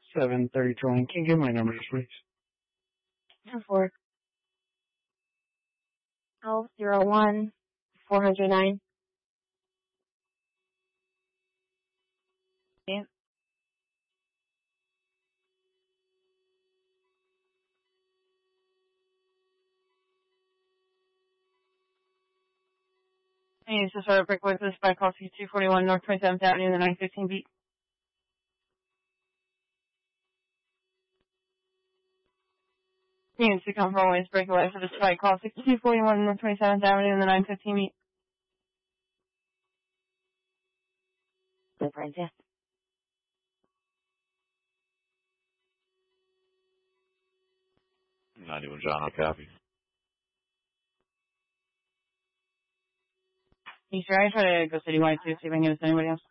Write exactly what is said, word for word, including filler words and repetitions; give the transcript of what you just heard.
seven thirty-two. Can you give my numbers, please? Four. Oh, zero one four hundred nine. Yeah. Hey, this is Robert Brickworth. This is by call two forty-one North twenty-seventh Avenue in the nine fifteen beat. Units to come from always breakaway for this flight. Call sixty-two forty-one North twenty-seventh Avenue in the nine fifteen beat. Different, yeah. ninety-one John, I'll copy. You sure? I try to go citywide too, see if I can get us anybody else.